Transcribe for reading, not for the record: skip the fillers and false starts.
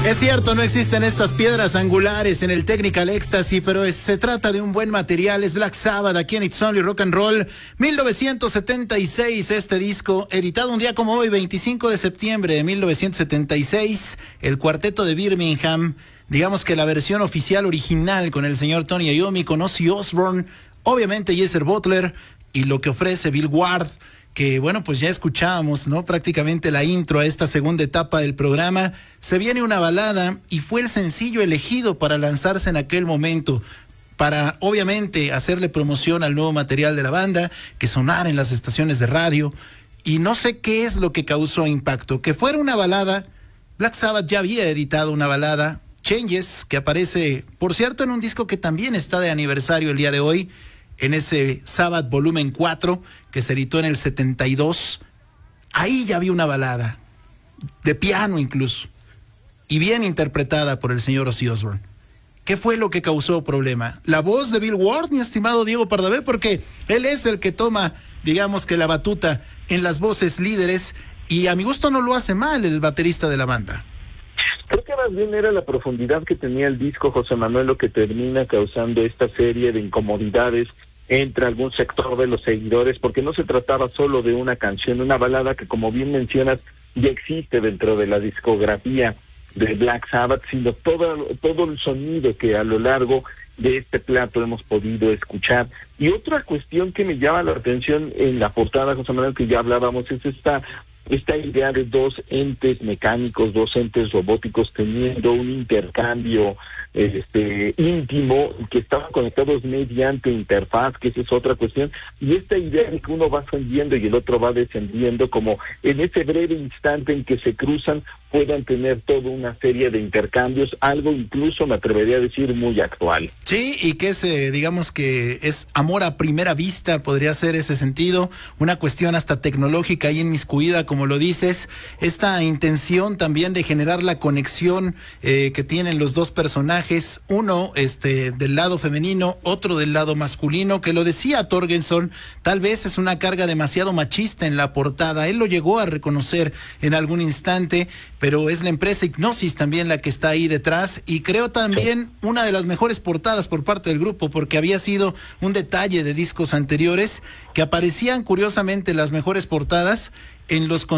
Es cierto, no existen estas piedras angulares en el Technical Ecstasy, pero se trata de un buen material. Es Black Sabbath, aquí en It's Only Rock and Roll. 1976, este disco, editado un día como hoy, 25 de septiembre de 1976. El cuarteto de Birmingham, digamos que la versión oficial original con el señor Tony Iommi, con Ozzy Osbourne, obviamente Geezer Butler, y lo que ofrece Bill Ward, que bueno, pues ya escuchábamos, ¿no? Prácticamente la intro a esta segunda etapa del programa. Se viene una balada y fue el sencillo elegido para lanzarse en aquel momento, para obviamente hacerle promoción al nuevo material de la banda, que sonara en las estaciones de radio, y no sé qué es lo que causó impacto. Que fuera una balada, Black Sabbath ya había editado una balada, Changes, que aparece, por cierto, en un disco que también está de aniversario el día de hoy, en ese Sabbath volumen 4, que se editó en el 72, ahí ya había una balada, de piano incluso, y bien interpretada por el señor Ozzy Osbourne. ¿Qué fue lo que causó problema? La voz de Bill Ward, mi estimado Diego Pardavé, porque él es el que toma, digamos que la batuta en las voces líderes, y a mi gusto no lo hace mal el baterista de la banda. Creo que más bien era la profundidad que tenía el disco, José Manuel, lo que termina causando esta serie de incomodidades entre algún sector de los seguidores, porque no se trataba solo de una canción, una balada que, como bien mencionas, ya existe dentro de la discografía de Black Sabbath, sino todo el sonido que a lo largo de este plato hemos podido escuchar. Y otra cuestión que me llama la atención en la portada, José Manuel, que ya hablábamos, es esta idea de dos entes mecánicos, dos entes robóticos teniendo un intercambio íntimo, que estaban conectados mediante interfaz, que esa es otra cuestión, y esta idea de que uno va ascendiendo y el otro va descendiendo, como en ese breve instante en que se cruzan, puedan tener toda una serie de intercambios, algo incluso me atrevería a decir muy actual. Sí, y que digamos que es amor a primera vista, podría ser ese sentido, una cuestión hasta tecnológica ahí inmiscuida, como lo dices, esta intención también de generar la conexión que tienen los dos personajes, uno del lado femenino, otro del lado masculino, que lo decía Torgerson, tal vez es una carga demasiado machista en la portada, él lo llegó a reconocer en algún instante, pero es la empresa Hipnosis también la que está ahí detrás, y creo también una de las mejores portadas por parte del grupo, porque había sido un detalle de discos anteriores que aparecían curiosamente las mejores portadas en los